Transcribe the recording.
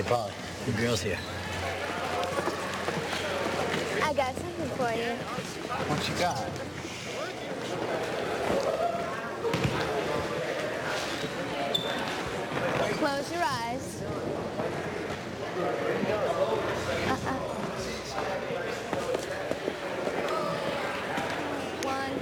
Polly. The girl's here. I got something for you. What you got? Close your eyes.